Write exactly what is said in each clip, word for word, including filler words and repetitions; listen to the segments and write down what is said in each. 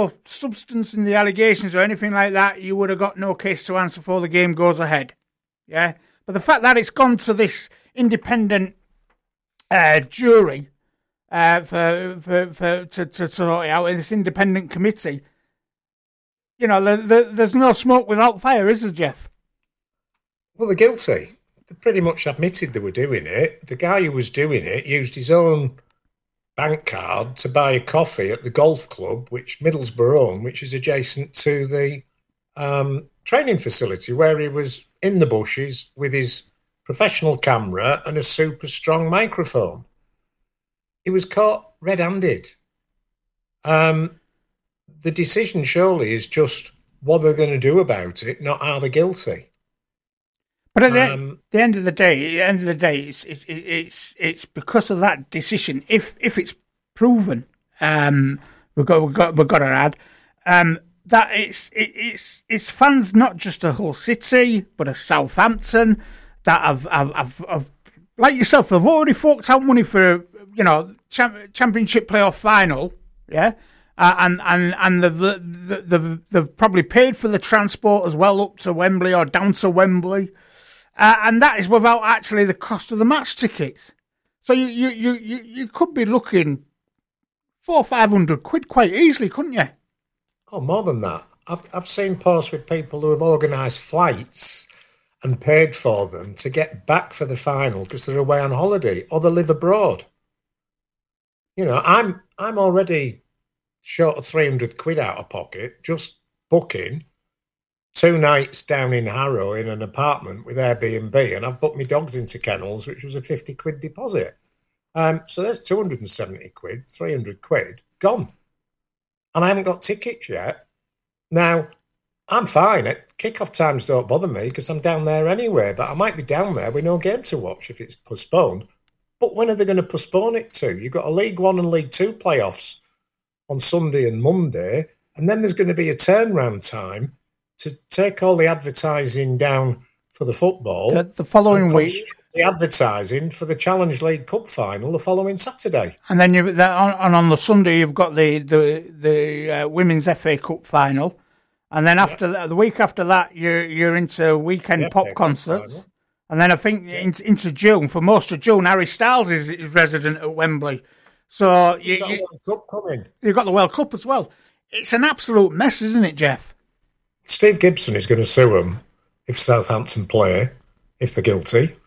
no substance in the allegations or anything like that, you would have got no case to answer before the game goes ahead. Yeah? But the fact that it's gone to this independent uh, jury uh, for, for, for to, to sort it out, in this independent committee, you know, the, the, there's no smoke without fire, is there, Jeff? Well, they're guilty. They pretty much admitted they were doing it. The guy who was doing it used his own bank card to buy a coffee at the golf club, which Middlesbrough own, which is adjacent to the um, training facility, where he was in the bushes with his professional camera and a super strong microphone. He was caught red-handed. Um, the decision surely is just what they're going to do about it, not are they guilty. But at the, um, the end of the day, at the end of the day, it's it's it's, it's because of that decision. If if it's proven, um, we've got we've got we've got to add um, that it's it, it's it's fans not just a whole city, but a Southampton that have have, have, have like yourself have already forked out money for, you know, champ, championship playoff final, yeah, uh, and and and they've, they've they've probably paid for the transport as well up to Wembley or down to Wembley. Uh, and that is without actually the cost of the match tickets. So you you, you, you, you could be looking four or five hundred quid quite easily, couldn't you? Oh, more than that. I've I've seen posts with people who have organised flights and paid for them to get back for the final because they're away on holiday or they live abroad. You know, I'm I'm already short of three hundred quid out of pocket just booking two nights down in Harrow in an apartment with Airbnb, and I've booked my dogs into kennels, which was a fifty quid deposit. Um, so there's two hundred seventy quid, three hundred quid gone. And I haven't got tickets yet. Now, I'm fine. Kick-off times don't bother me because I'm down there anyway, but I might be down there with no game to watch if it's postponed. But when are they going to postpone it to? You've got a League One and League Two playoffs on Sunday and Monday, and then there's going to be a turnaround time to take all the advertising down for the football. The, the following week. The advertising for the Challenge League Cup final the following Saturday. And then you, on, on the Sunday, you've got the, the, the uh, Women's F A Cup final. And then after yeah. that, the week after that, you're, you're into weekend yeah, pop concerts. Final. And then I think yeah. into, into June, for most of June, Harry Styles is, is resident at Wembley. So you, you've got you, the World Cup coming. You've got the World Cup as well. It's an absolute mess, isn't it, Jeff? Steve Gibson is going to sue them if Southampton play, if they're guilty.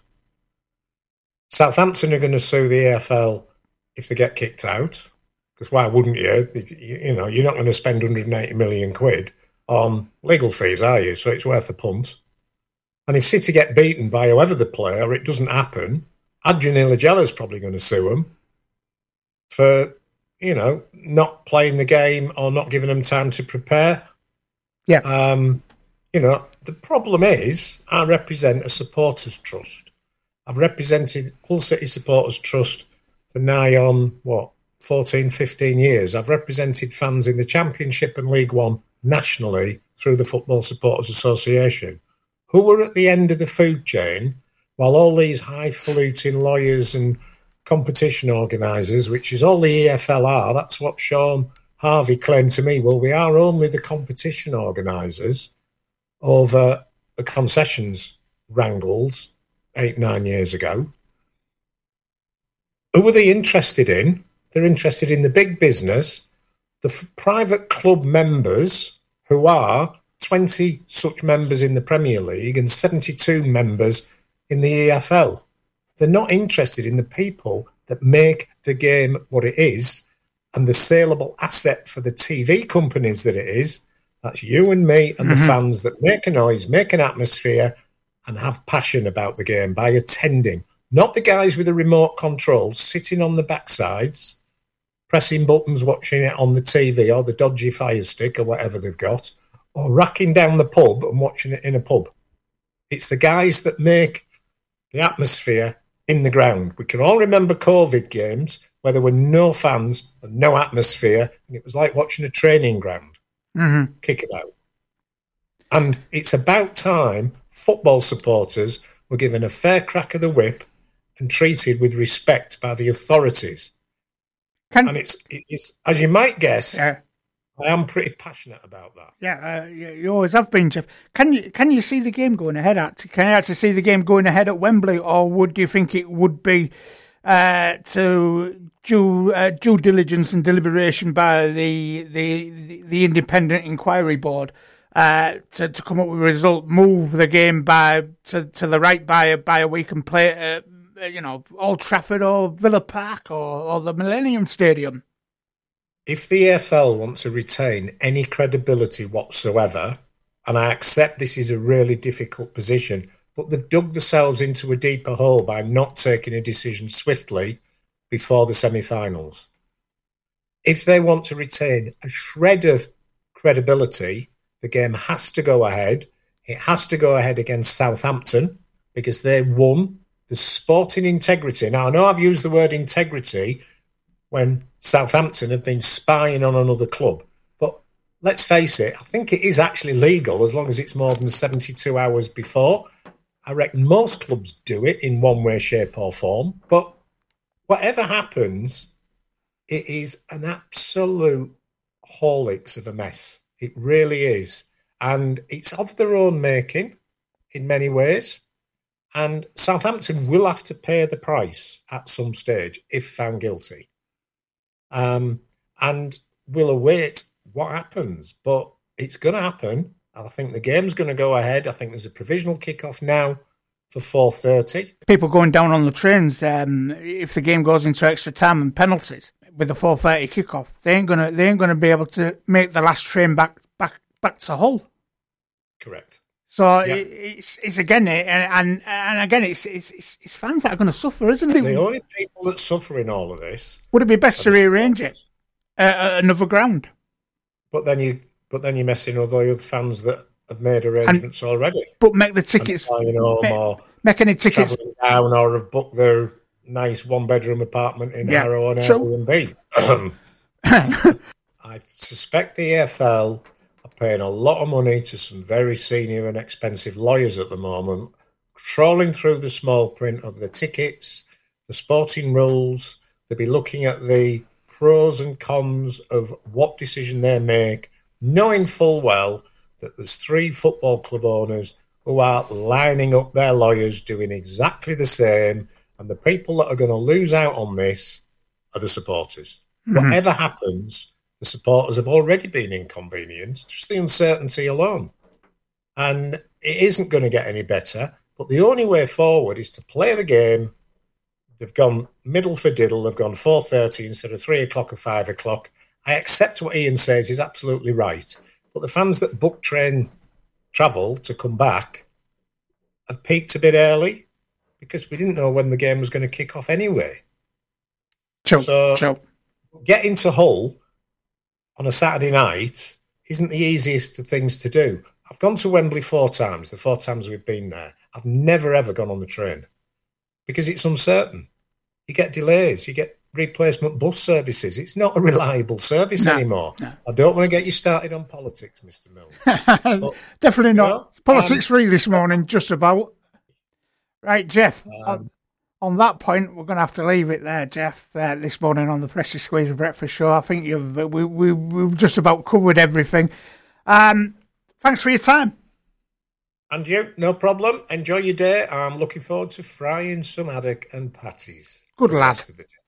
Southampton are going to sue the A F L if they get kicked out, because why wouldn't you? You know, you're not going to spend one hundred eighty million quid on legal fees, are you? So it's worth a punt. And if City get beaten by whoever the player, or it doesn't happen, Adrian Ilagella's probably going to sue them for, you know, not playing the game or not giving them time to prepare. Yeah. Um, you know, the problem is I represent a supporters trust. I've represented Hull City Supporters Trust for nigh on, what, fourteen, fifteen years. I've represented fans in the Championship and League One nationally through the Football Supporters Association, who were at the end of the food chain while all these highfalutin lawyers and competition organisers, which is all the E F L are, that's what Sean Harvey claimed to me. Well, we are only the competition organisers over the concessions wrangles eight, nine years ago. Who are they interested in? They're interested in the big business, the f- private club members, who are twenty such members in the Premier League and seventy-two members in the E F L. They're not interested in the people that make the game what it is and the saleable asset for the T V companies that it is. That's you and me and mm-hmm. the fans that make a noise, make an atmosphere and have passion about the game by attending. Not the guys with the remote control sitting on the backsides, pressing buttons, watching it on the T V or the dodgy Fire Stick or whatever they've got, or racking down the pub and watching it in a pub. It's the guys that make the atmosphere in the ground. We can all remember COVID games where there were no fans and no atmosphere, and it was like watching a training ground. Mm-hmm. Kick it out. And it's about time football supporters were given a fair crack of the whip and treated with respect by the authorities. Can... And it's, it's, as you might guess, yeah. I am pretty passionate about that. Yeah, uh, you you always have been, Jeff. Can you can you see the game going ahead? At can you actually see the game going ahead at Wembley, or would you think it would be uh, to due uh, due diligence and deliberation by the the the, the independent inquiry board uh, to to come up with a result, move the game by to, to the right by by a week and play it at, you know, Old Trafford or Villa Park or, or the Millennium Stadium? If the E F L want to retain any credibility whatsoever, and I accept this is a really difficult position, but they've dug themselves into a deeper hole by not taking a decision swiftly before the semi-finals. If they want to retain a shred of credibility, the game has to go ahead. It has to go ahead against Southampton because they won. The sporting integrity. Now, I know I've used the word integrity when Southampton have been spying on another club. But let's face it, I think it is actually legal as long as it's more than seventy-two hours before. I reckon most clubs do it in one way, shape or form. But whatever happens, it is an absolute horlicks of a mess. It really is. And it's of their own making in many ways. And Southampton will have to pay the price at some stage if found guilty. Um, and we'll await what happens, but it's going to happen. I think the game's going to go ahead. I think there's a provisional kickoff now for four thirty. People going down on the trains, um, if the game goes into extra time and penalties with the four thirty kickoff, they ain't gonna they ain't gonna be able to make the last train back back back to Hull. Correct. So yeah. it's it's again and and, and again it's, it's it's fans that are going to suffer, isn't it? The only people that suffer in all of this. Would it be best to rearrange it uh, at another ground? But then you but then you're messing with all the other fans that have made arrangements and, already. But make the tickets home make, or make any tickets down or have booked their nice one bedroom apartment in yeah, Harrow on Airbnb. I suspect the E F L paying a lot of money to some very senior and expensive lawyers at the moment, trawling through the small print of the tickets, the sporting rules. They'll be looking at the pros and cons of what decision they make, knowing full well that there's three football club owners who are lining up their lawyers doing exactly the same, and the people that are going to lose out on this are the supporters. Mm-hmm. Whatever happens, the supporters have already been inconvenienced, just the uncertainty alone. And it isn't going to get any better, but the only way forward is to play the game. They've gone middle for diddle. They've gone four thirty instead of three o'clock or five o'clock. I accept what Ian says. He's absolutely right. But the fans that book train travel to come back have peaked a bit early because we didn't know when the game was going to kick off anyway. True, so true. Getting to Hull on a Saturday night isn't the easiest of things to do. I've gone to Wembley four times, the four times we've been there. I've never, ever gone on the train because it's uncertain. You get delays, you get replacement bus services. It's not a reliable service no, anymore. No. I don't want to get you started on politics, Mister Milne. But, definitely not. Know, politics um, free this morning, just about. Right, Jeff. Um, On that point, we're going to have to leave it there, Jeff, uh, this morning on the Freshly Squeezed Breakfast Show. I think you've we, we, we've just about covered everything. Um, thanks for your time. And you, no problem. Enjoy your day. I'm looking forward to frying some haddock and patties. Good lad.